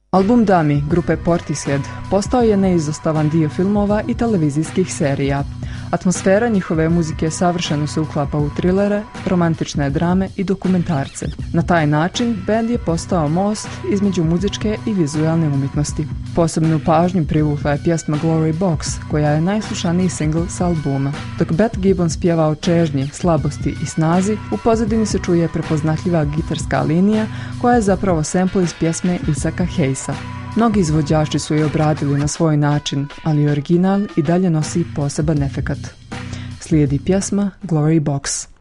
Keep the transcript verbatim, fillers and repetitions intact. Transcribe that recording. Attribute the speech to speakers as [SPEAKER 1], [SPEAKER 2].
[SPEAKER 1] Album Dummy grupe Portishead postao je neizostavan dio filmova i televizijskih serija. Atmosfera njihove muzike savršeno se uklapa u trilere, romantične drame i dokumentarce. Na taj način bend je postao most između muzičke i vizualne umjetnosti. Posebnu pažnju privukla je pjesma Glory Box, koja je najslušaniji singl s albuma. Dok Beth Gibbons pjeva o čežnji, slabosti i snazi, u pozadini se čuje prepoznatljiva gitarska linija koja je zapravo sample iz pjesme Isaaca Hayesa. Mnogi izvođači su je obradili na svoj način, ali original i dalje nosi poseban efekat. Slijedi pjesma Glory Box.